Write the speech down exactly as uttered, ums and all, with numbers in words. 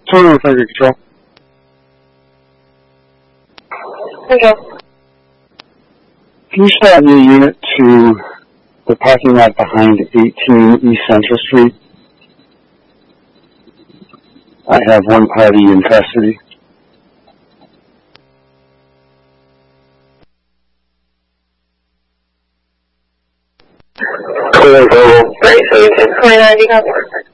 Total Flight Control. Control. Can you start your unit to the parking lot behind eighteen East Central Street? I have one party in custody. Right, so you can twenty-nine, you got